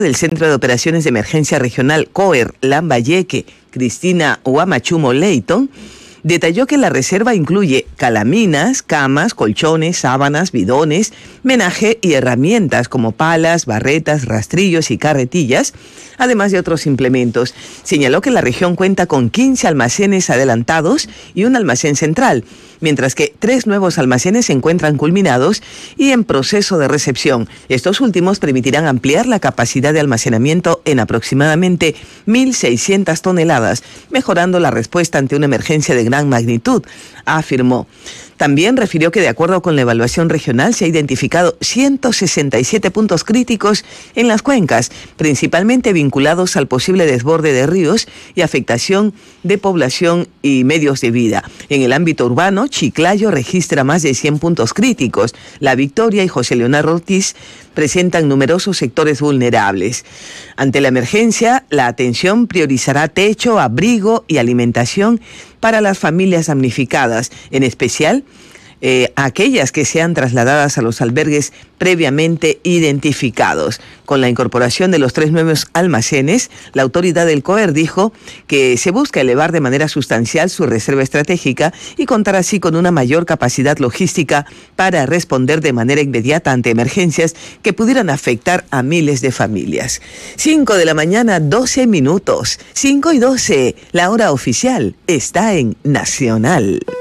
del Centro de Operaciones de Emergencia Regional COER Lambayeque, Cristina Huamachumo Leighton, detalló que la reserva incluye calaminas, camas, colchones, sábanas, bidones, menaje y herramientas como palas, barretas, rastrillos y carretillas, además de otros implementos. Señaló que la región cuenta con 15 almacenes adelantados y un almacén central, mientras que 3 nuevos almacenes se encuentran culminados y en proceso de recepción. Estos últimos permitirán ampliar la capacidad de almacenamiento en aproximadamente 1.600 toneladas, mejorando la respuesta ante una emergencia de gran magnitud, afirmó. También refirió que de acuerdo con la evaluación regional se ha identificado 167 puntos críticos en las cuencas, principalmente vinculados al posible desborde de ríos y afectación de población y medios de vida. En el ámbito urbano, Chiclayo registra más de 100 puntos críticos. La Victoria y José Leonardo Ortiz presentan numerosos sectores vulnerables. Ante la emergencia, la atención priorizará techo, abrigo y alimentación para las familias damnificadas, en especial aquellas que sean trasladadas a los albergues previamente identificados. Con la incorporación de los 3 nuevos almacenes, la autoridad del COER dijo que se busca elevar de manera sustancial su reserva estratégica y contar así con una mayor capacidad logística para responder de manera inmediata ante emergencias que pudieran afectar a miles de familias. 5 de la mañana, 12 minutos. 5:12, la hora oficial está en Nacional.